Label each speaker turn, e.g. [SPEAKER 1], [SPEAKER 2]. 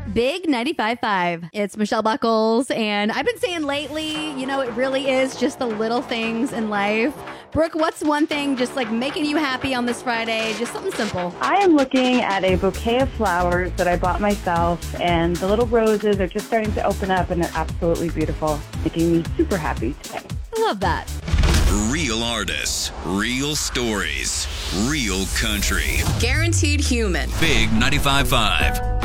[SPEAKER 1] Big 95.5. It's Michelle Buckles, and I've been saying lately, it really is just the little things in life. Brooke, what's one thing just like making you happy on this Friday? Just something simple.
[SPEAKER 2] I am looking at a bouquet of flowers that I bought myself, and the little roses are just starting to open up, and they're absolutely beautiful, making me super happy today.
[SPEAKER 1] I love that.
[SPEAKER 3] Real artists, real stories, real country.
[SPEAKER 4] Guaranteed human.
[SPEAKER 3] Big 95.5.